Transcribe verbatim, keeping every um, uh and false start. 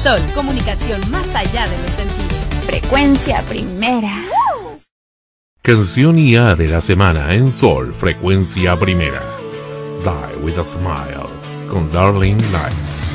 Sol, comunicación más allá de los sentidos. Frecuencia primera. Canción I A de la semana en Sol, Frecuencia Primera. Die with a Smile, con Darling Lights.